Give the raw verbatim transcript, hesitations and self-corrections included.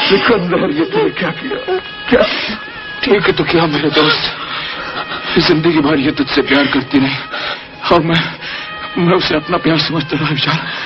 सिकंदर, ये तूने क्या किया? क्या? ठीक है तो क्या मेरे दोस्त, जिंदगी भर ये तुझसे प्यार करती नहीं और मैं मैं उसे अपना प्यार समझता रहा विशाल।